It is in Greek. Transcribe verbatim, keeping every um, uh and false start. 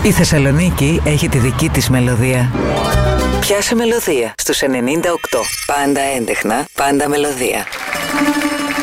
Η Θεσσαλονίκη έχει τη δική της μελωδία. Πιάσε μελωδία στους ενενήντα οκτώ. Πάντα έντεχνα, πάντα μελωδία.